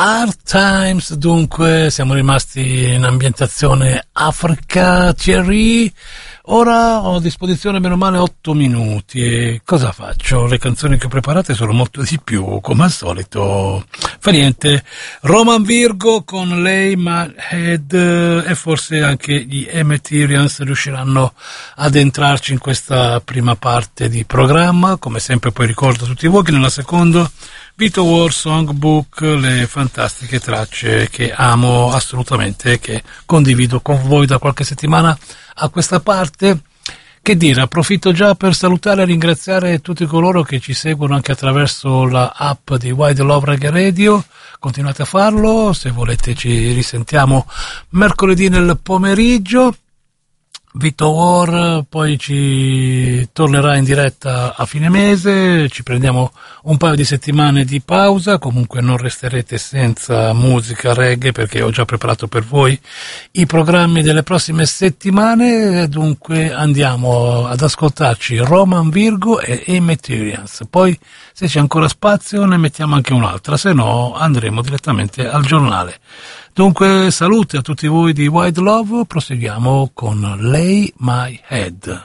Hard Times, dunque siamo rimasti in ambientazione Africa, Thierry. Ora ho a disposizione meno male 8 minuti e cosa faccio? Le canzoni che ho preparate sono molto di più, come al solito. Fa niente, Roman Virgo con Lay My Head e forse anche gli Emeterians riusciranno ad entrarci in questa prima parte di programma. Come sempre poi ricordo a tutti voi che nella seconda Vito War Songbook, le fantastiche tracce che amo assolutamente, che condivido con voi da qualche settimana a questa parte. Che dire, approfitto già per salutare e ringraziare tutti coloro che ci seguono anche attraverso la app di Wide Love Reggae Radio. Continuate a farlo, se volete ci risentiamo mercoledì nel pomeriggio. Vito War poi ci tornerà in diretta a fine mese, ci prendiamo un paio di settimane di pausa, comunque non resterete senza musica reggae perché ho già preparato per voi i programmi delle prossime settimane, dunque andiamo ad ascoltarci Roman Virgo e Emeterians, poi se c'è ancora spazio ne mettiamo anche un'altra, se no andremo direttamente al giornale. Dunque saluti a tutti voi di Wide Love, proseguiamo con Lay My Head.